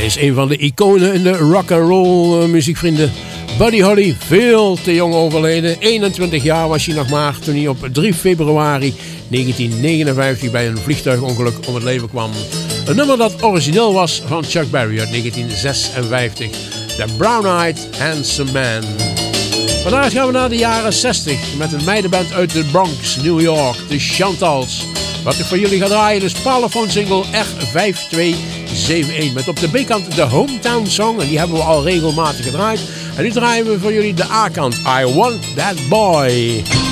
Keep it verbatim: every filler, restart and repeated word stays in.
is een van de iconen in de rock'n'roll uh, muziekvrienden. Buddy Holly, veel te jong overleden. eenentwintig jaar was hij nog maar toen hij op drie februari negentien negenenvijftig bij een vliegtuigongeluk om het leven kwam. Een nummer dat origineel was van Chuck Berry uit negentien zesenvijftig. The Brown-Eyed Handsome Man. Vandaag gaan we naar de jaren zestig met een meidenband uit de Bronx, New York, de Chantals. Wat ik voor jullie ga draaien is Parlophone single R vijf twee zeven een. Met op de B-kant de Hometown Song, en die hebben we al regelmatig gedraaid. En nu draaien we voor jullie de A-kant, I Want That Boy.